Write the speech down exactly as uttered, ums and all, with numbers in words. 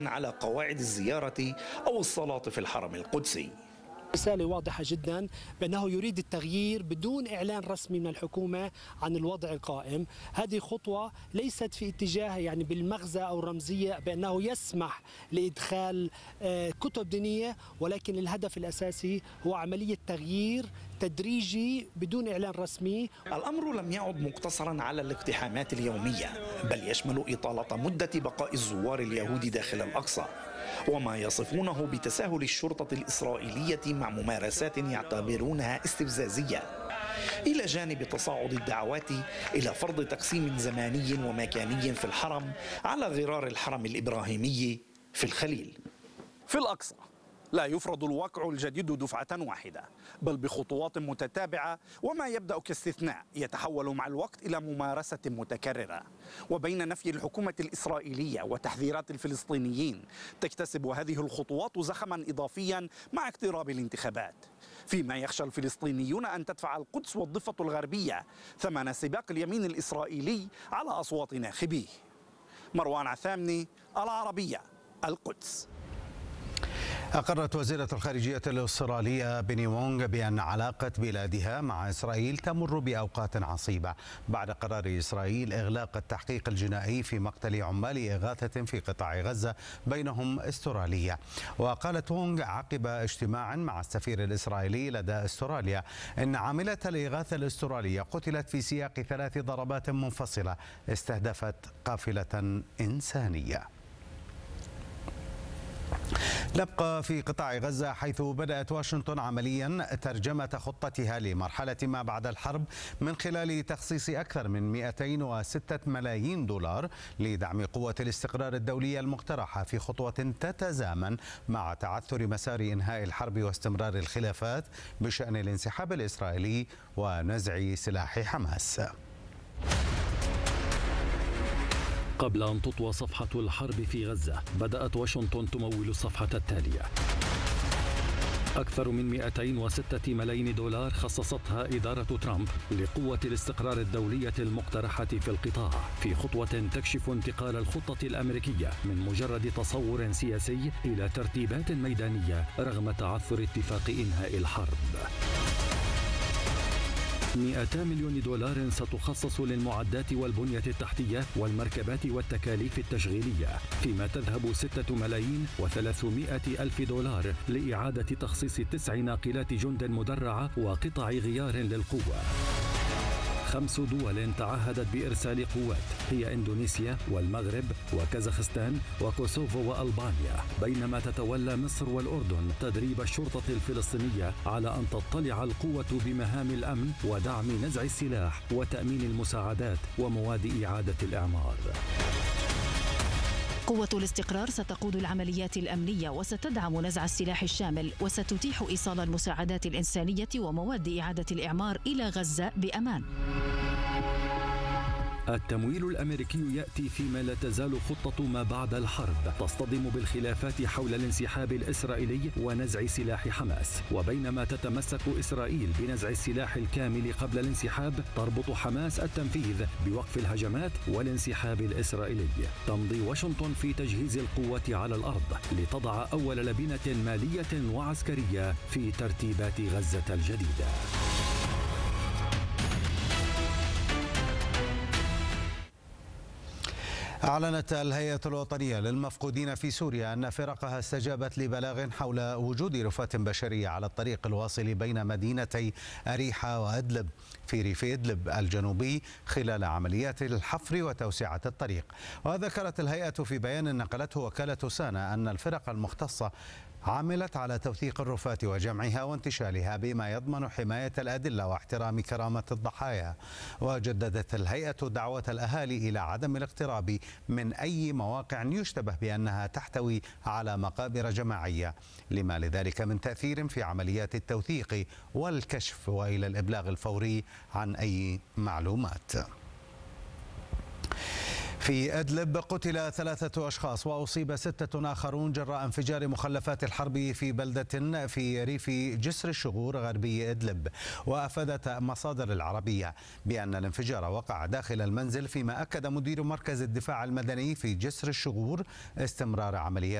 على قواعد الزيارة أو الصلاة في الحرم القدسي. رسالة واضحة جدا بأنه يريد التغيير بدون إعلان رسمي من الحكومة عن الوضع القائم. هذه خطوة ليست في اتجاه يعني بالمغزى أو الرمزية بأنه يسمح لإدخال كتب دينية، ولكن الهدف الأساسي هو عملية تغيير تدريجي بدون إعلان رسمي. الأمر لم يعد مقتصرا على الاقتحامات اليومية، بل يشمل إطالة مدة بقاء الزوار اليهود داخل الأقصى، وما يصفونه بتساهل الشرطة الإسرائيلية مع ممارسات يعتبرونها استفزازية، إلى جانب تصاعد الدعوات إلى فرض تقسيم زماني ومكاني في الحرم على غرار الحرم الإبراهيمي في الخليل. في الأقصى لا يفرض الواقع الجديد دفعة واحدة، بل بخطوات متتابعة، وما يبدأ كاستثناء يتحول مع الوقت إلى ممارسة متكررة. وبين نفي الحكومة الإسرائيلية وتحذيرات الفلسطينيين تكتسب هذه الخطوات زخما إضافيا مع اقتراب الانتخابات، فيما يخشى الفلسطينيون أن تدفع القدس والضفة الغربية ثمن سباق اليمين الإسرائيلي على أصوات ناخبيه. مروان عثامني، العربية، القدس. أقرت وزيرة الخارجية الأسترالية بيني وونغ بأن علاقة بلادها مع إسرائيل تمر بأوقات عصيبة بعد قرار إسرائيل إغلاق التحقيق الجنائي في مقتل عمال إغاثة في قطاع غزة بينهم أستراليا. وقالت وونغ عقب اجتماع مع السفير الإسرائيلي لدى أستراليا إن عاملة الإغاثة الأسترالية قتلت في سياق ثلاث ضربات منفصلة استهدفت قافلة إنسانية. نبقى في قطاع غزة، حيث بدأت واشنطن عمليا ترجمة خطتها لمرحلة ما بعد الحرب من خلال تخصيص أكثر من مئتين وستة ملايين دولار لدعم قوة الاستقرار الدولية المقترحة، في خطوة تتزامن مع تعثر مسار إنهاء الحرب واستمرار الخلافات بشأن الانسحاب الإسرائيلي ونزع سلاح حماس. قبل أن تطوى صفحة الحرب في غزة، بدأت واشنطن تمول الصفحة التالية. أكثر من مئتين وستة ملايين دولار خصصتها إدارة ترامب لقوة الاستقرار الدولية المقترحة في القطاع، في خطوة تكشف انتقال الخطة الأمريكية من مجرد تصور سياسي إلى ترتيبات ميدانية رغم تعثر اتفاق إنهاء الحرب. مئتا مليون دولار ستخصص للمعدات والبنية التحتية والمركبات والتكاليف التشغيلية، فيما تذهب ستة ملايين وثلاثمائة ألف دولار لإعادة تخصيص تسع ناقلات جند مدرعة وقطع غيار للقوة. خمس دول تعهدت بإرسال قوات هي إندونيسيا والمغرب وكازاخستان وكوسوفو وألبانيا، بينما تتولى مصر والأردن تدريب الشرطة الفلسطينية على أن تطلع القوة بمهام الأمن ودعم نزع السلاح وتأمين المساعدات ومواد إعادة الإعمار. قوة الاستقرار ستقود العمليات الأمنية وستدعم نزع السلاح الشامل، وستتيح إيصال المساعدات الإنسانية ومواد إعادة الإعمار إلى غزة بأمان. التمويل الأمريكي يأتي فيما لا تزال خطة ما بعد الحرب تصطدم بالخلافات حول الانسحاب الإسرائيلي ونزع سلاح حماس، وبينما تتمسك إسرائيل بنزع السلاح الكامل قبل الانسحاب، تربط حماس التنفيذ بوقف الهجمات والانسحاب الإسرائيلي. تمضي واشنطن في تجهيز القوة على الأرض لتضع أول لبنة مالية وعسكرية في ترتيبات غزة الجديدة. أعلنت الهيئة الوطنية للمفقودين في سوريا أن فرقها استجابت لبلاغ حول وجود رفاة بشرية على الطريق الواصل بين مدينتي أريحة وأدلب في ريف إدلب الجنوبي خلال عمليات الحفر وتوسعة الطريق. وذكرت الهيئة في بيان نقلته وكالة سانا أن الفرق المختصة عملت على توثيق الرفاة وجمعها وانتشالها بما يضمن حماية الأدلة واحترام كرامة الضحايا. وجددت الهيئة دعوة الأهالي إلى عدم الاقتراب من أي مواقع يشتبه بأنها تحتوي على مقابر جماعية، لما لذلك من تأثير في عمليات التوثيق والكشف، وإلى الإبلاغ الفوري عن أي معلومات. في أدلب قتل ثلاثة أشخاص وأصيب ستة آخرون جراء انفجار مخلفات الحرب في بلدة في ريف جسر الشغور غربي إدلب. وأفادت مصادر العربية بأن الانفجار وقع داخل المنزل، فيما أكد مدير مركز الدفاع المدني في جسر الشغور استمرار عمليات